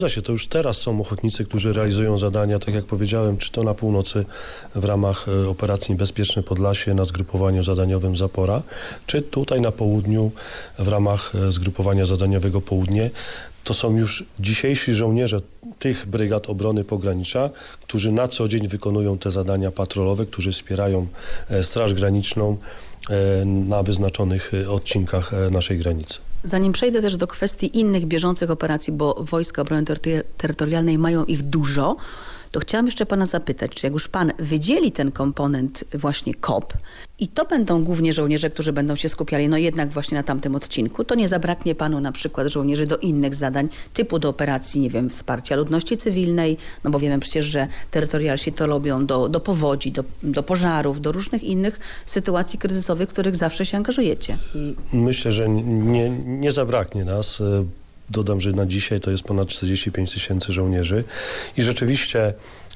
To już teraz są ochotnicy, którzy realizują zadania, tak jak powiedziałem, czy to na północy w ramach operacji Bezpieczne Podlasie na zgrupowaniu zadaniowym Zapora, czy tutaj na południu w ramach zgrupowania zadaniowego Południe. To są już dzisiejsi żołnierze tych brygad obrony pogranicza, którzy na co dzień wykonują te zadania patrolowe, którzy wspierają Straż Graniczną na wyznaczonych odcinkach naszej granicy. Zanim przejdę też do kwestii innych bieżących operacji, bo Wojska Obrony Terytorialnej mają ich dużo, to chciałam jeszcze pana zapytać, czy jak już pan wydzieli ten komponent właśnie KOP i to będą głównie żołnierze, którzy będą się skupiali no jednak właśnie na tamtym odcinku, to nie zabraknie panu na przykład żołnierzy do innych zadań, typu do operacji, nie wiem, wsparcia ludności cywilnej, no bo wiemy przecież, że terytorialsi to robią do powodzi, do pożarów, do różnych innych sytuacji kryzysowych, w których zawsze się angażujecie. Myślę, że nie zabraknie nas. Dodam, że na dzisiaj to jest ponad 45 tysięcy żołnierzy i rzeczywiście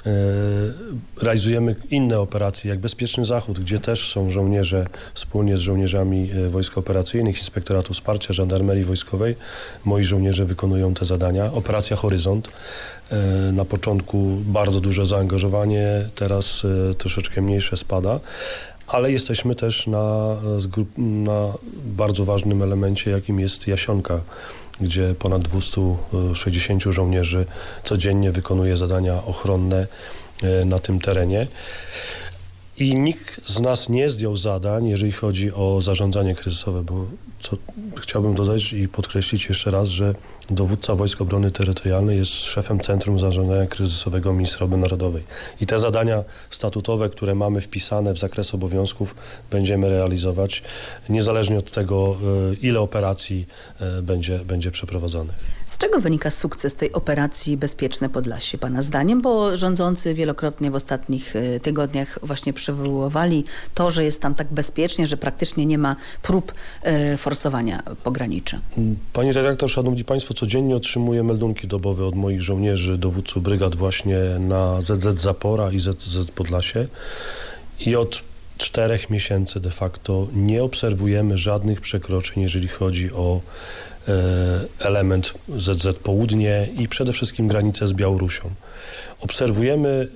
realizujemy inne operacje, jak Bezpieczny Zachód, gdzie też są żołnierze wspólnie z żołnierzami wojsk operacyjnych, Inspektoratu Wsparcia, Żandarmerii Wojskowej. Moi żołnierze wykonują te zadania. Operacja Horyzont. Na początku bardzo duże zaangażowanie, teraz troszeczkę mniejsze spada. Ale jesteśmy też na bardzo ważnym elemencie, jakim jest Jasionka, gdzie ponad 260 żołnierzy codziennie wykonuje zadania ochronne na tym terenie. I nikt z nas nie zdjął zadań, jeżeli chodzi o zarządzanie kryzysowe, bo chciałbym dodać i podkreślić jeszcze raz, że dowódca Wojsk Obrony Terytorialnej jest szefem Centrum Zarządzania Kryzysowego Ministra Obrony Narodowej. I te zadania statutowe, które mamy wpisane w zakres obowiązków, będziemy realizować, niezależnie od tego, ile operacji będzie przeprowadzonych. Z czego wynika sukces tej operacji Bezpieczne Podlasie, pana zdaniem? Bo rządzący wielokrotnie w ostatnich tygodniach właśnie przywoływali to, że jest tam tak bezpiecznie, że praktycznie nie ma prób forsowania pogranicza. Pani redaktor, szanowni państwo, codziennie otrzymuję meldunki dobowe od moich żołnierzy, dowódców brygad właśnie na ZZ Zapora i ZZ Podlasie i od 4 miesięcy de facto nie obserwujemy żadnych przekroczeń, jeżeli chodzi o element ZZ Południe i przede wszystkim granicę z Białorusią. Obserwujemy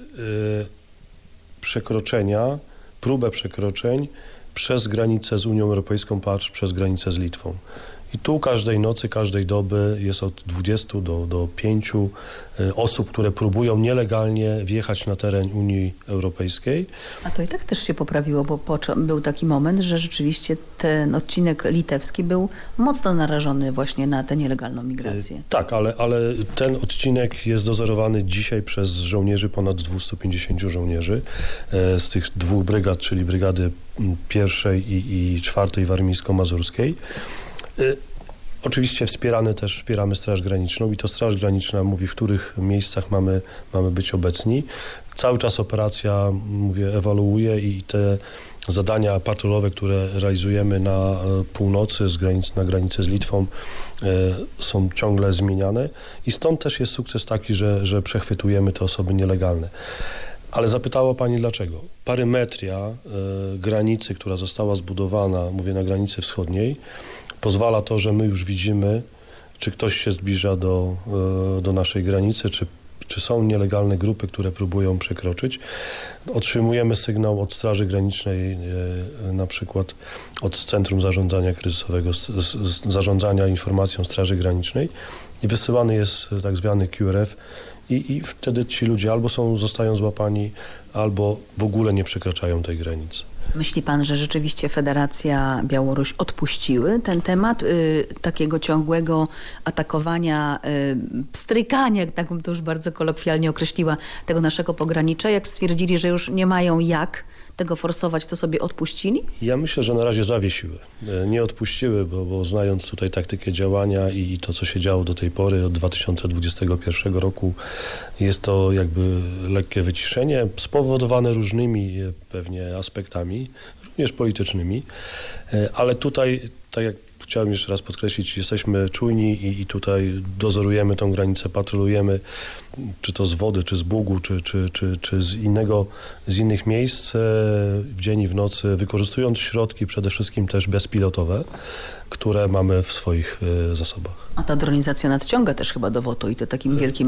przekroczenia, próbę przekroczeń przez granicę z Unią Europejską, patrz, przez granicę z Litwą. I tu każdej nocy, każdej doby jest od 20 do 5 osób, które próbują nielegalnie wjechać na teren Unii Europejskiej. A to i tak też się poprawiło, bo był taki moment, że rzeczywiście ten odcinek litewski był mocno narażony właśnie na tę nielegalną migrację. Tak, ale ten odcinek jest dozorowany dzisiaj przez żołnierzy, ponad 250 żołnierzy z tych 2 brygad, czyli brygady 1 i 4 warmińsko-mazurskiej. Oczywiście wspieramy Straż Graniczną i to Straż Graniczna mówi, w których miejscach mamy być obecni. Cały czas operacja, ewoluuje i te zadania patrolowe, które realizujemy na północy, na granicy z Litwą, są ciągle zmieniane i stąd też jest sukces taki, że przechwytujemy te osoby nielegalne. Ale zapytała pani dlaczego? Parymetria granicy, która została zbudowana, na granicy wschodniej, pozwala to, że my już widzimy, czy ktoś się zbliża do naszej granicy, czy są nielegalne grupy, które próbują przekroczyć. Otrzymujemy sygnał od Straży Granicznej, na przykład od Centrum Zarządzania Kryzysowego, zarządzania informacją Straży Granicznej i wysyłany jest tak zwany QRF i wtedy ci ludzie albo zostają złapani, albo w ogóle nie przekraczają tej granicy. Myśli pan, że rzeczywiście Federacja, Białoruś odpuściły ten temat takiego ciągłego atakowania, pstrykania, tak bym to już bardzo kolokwialnie określiła, tego naszego pogranicza? Jak stwierdzili, że już nie mają jak tego forsować, to sobie odpuścili? Ja myślę, że na razie zawiesiły. Nie odpuściły, bo znając tutaj taktykę działania i to, co się działo do tej pory, od 2021 roku, jest to jakby lekkie wyciszenie, spowodowane różnymi pewnie aspektami, również politycznymi, ale tutaj, tak jak chciałem jeszcze raz podkreślić, jesteśmy czujni i tutaj dozorujemy tą granicę, patrolujemy, czy to z wody, czy z Bugu, czy z innych miejsc w dzień i w nocy, wykorzystując środki przede wszystkim też bezpilotowe, które mamy w swoich zasobach. A ta dronizacja nadciąga też chyba do WOTO i to takim wielkim